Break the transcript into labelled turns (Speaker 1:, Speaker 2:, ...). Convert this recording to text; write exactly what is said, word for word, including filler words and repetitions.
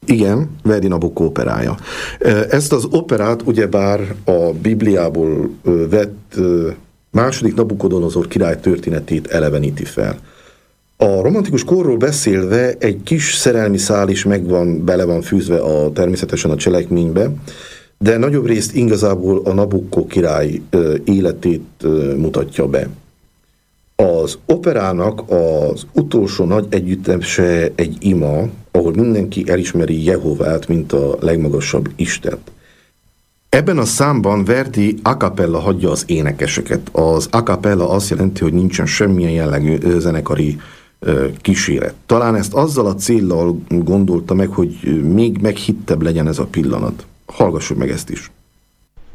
Speaker 1: Igen, Verdi Nabucco operája. Ezt az operát ugyebár a Bibliából vett második Nabukodonozor király történetét eleveníti fel. A romantikus korról beszélve egy kis szerelmi szál is megvan, bele van fűzve a, természetesen a cselekménybe, de nagyobb részt igazából a Nabucco király életét mutatja be. Az operának az utolsó nagy együttese egy ima, ahol mindenki elismeri Jehovát, mint a legmagasabb Istent. Ebben a számban Verdi a cappella hagyja az énekeseket. Az a cappella azt jelenti, hogy nincsen semmilyen jellegű zenekari kíséret. Talán ezt azzal a céllal gondolta meg, hogy még meghittebb legyen ez a pillanat. Hallgassuk meg ezt is.